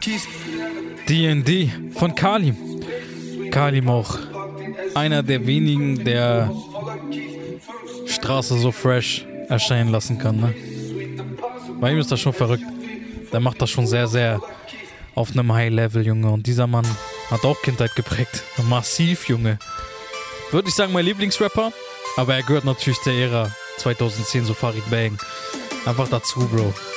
D&D von Kalim. Kalim auch einer der wenigen, der Straße so fresh erscheinen lassen kann, ne? Bei ihm ist das schon verrückt. Der macht das schon sehr, sehr auf einem High-Level, Junge. Und dieser Mann hat auch Kindheit geprägt. Massiv, Junge. Würde ich sagen, mein Lieblingsrapper. Aber er gehört natürlich der Ära 2010, so Farid Bang. Einfach dazu, Bro.